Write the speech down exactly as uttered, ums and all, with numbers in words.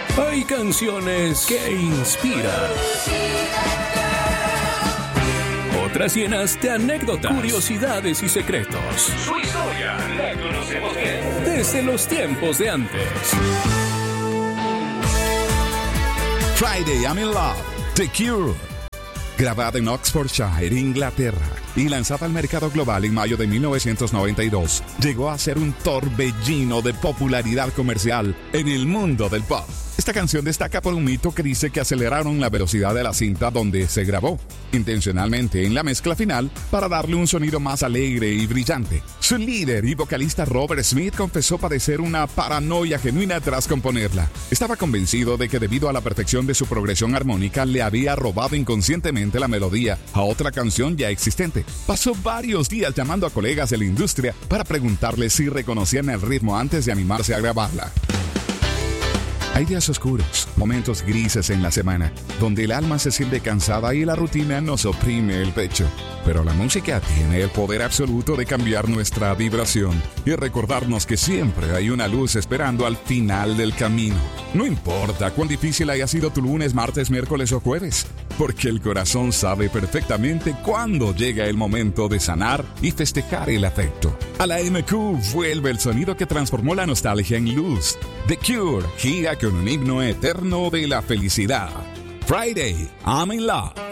Hay canciones que inspiran. Otras llenas de anécdotas, curiosidades y secretos. Su historia la conocemos bien desde los tiempos de antes. Friday, I'm in Love, The Cure. Grabada en Oxfordshire, Inglaterra, y lanzada al mercado global en mayo de mil novecientos noventa y dos, llegó a ser un torbellino de popularidad comercial en el mundo del pop. Esta canción destaca por un mito que dice que aceleraron la velocidad de la cinta donde se grabó, intencionalmente en la mezcla final, para darle un sonido más alegre y brillante. Su líder y vocalista Robert Smith confesó padecer una paranoia genuina tras componerla. Estaba convencido de que debido a la perfección de su progresión armónica le había robado inconscientemente la melodía a otra canción ya existente. Pasó varios días llamando a colegas de la industria para preguntarles si reconocían el ritmo antes de animarse a grabarla. Hay días oscuros, momentos grises en la semana, donde el alma se siente cansada y la rutina nos oprime el pecho. Pero la música tiene el poder absoluto de cambiar nuestra vibración y recordarnos que siempre hay una luz esperando al final del camino. No importa cuán difícil haya sido tu lunes, martes, miércoles o jueves, porque el corazón sabe perfectamente cuándo llega el momento de sanar y festejar el afecto. A la M Q vuelve el sonido que transformó la nostalgia en luz. The Cure gira con un himno eterno de la felicidad. Friday, I'm in Love.